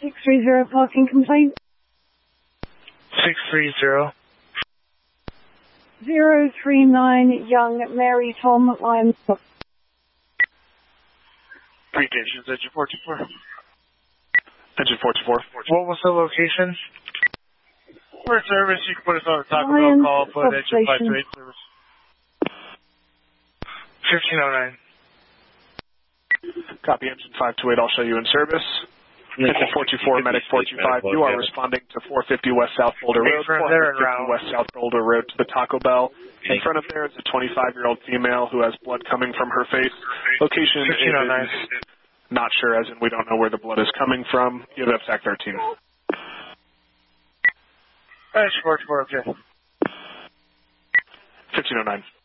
630 parking complaint. 630. 039 Young Mary Tom Lions. 3 stations, engine 424. Engine 424. What was the location? For service, you can put us on the Taco Bell Lions call, put engine substation. 528 service. 1509. Copy, engine 528, I'll show you in service. Engine 424, medic 425, you are responding to 450 West South Boulder Road, 450 West South Boulder Road to the Taco Bell. In front of there is a 25-year-old female who has blood coming from her face. Location is not sure, as in we don't know where the blood is coming from. You have FSAC 13. Engine 424, okay. 1509.